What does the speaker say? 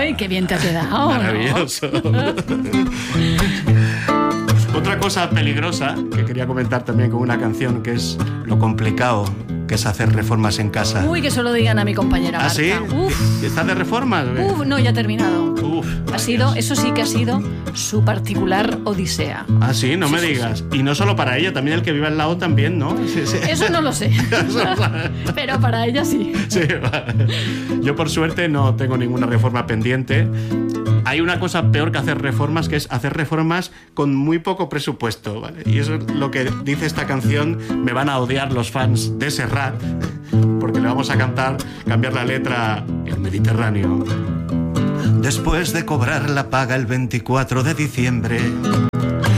¡Ay, qué bien te ha quedado! Maravilloso. Otra cosa peligrosa que quería comentar también con una canción, que es lo complicado que es hacer reformas en casa. Uy, que solo digan a mi compañera Marta. ¿Ah, sí? Uf. ¿Estás de reformas? No, ya ha terminado. Uf, Eso sí que ha sido su particular odisea. Ah, sí, no me digas. Y no solo para ella, también el que vive al lado también, ¿no? Sí. Eso no lo sé. Pero para ella sí. Sí, vale. Yo por suerte no tengo ninguna reforma pendiente. Hay una cosa peor que hacer reformas, que es hacer reformas con muy poco presupuesto, ¿vale? Y eso es lo que dice esta canción. Me van a odiar los fans de Serrat, porque le vamos a cambiar la letra El Mediterráneo. Después de cobrar la paga el 24 de diciembre,